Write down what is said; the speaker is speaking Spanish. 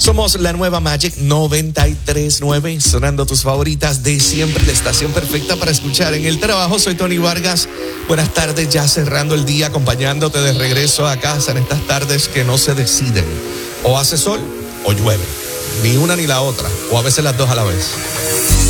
Somos la nueva Magic 93.9, sonando tus favoritas de siempre, la estación perfecta para escuchar en el trabajo. Soy Tony Vargas. Buenas tardes, ya cerrando el día, acompañándote de regreso a casa en estas tardes que no se deciden. O hace sol o llueve, ni una ni la otra, o a veces las dos a la vez.